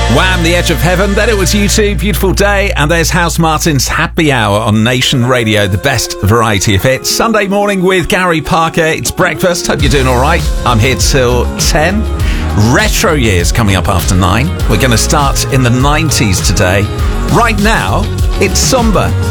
Wham! The Edge of Heaven. Then it was U2, Beautiful Day, and there's House Martin's Happy Hour on Nation Radio, the best variety of hits. Sunday morning with Gary Parker. It's breakfast. Hope you're doing all right. I'm here till 10. Retro years coming up after 9. We're going to start in the 90s today. Right now, it's Somber.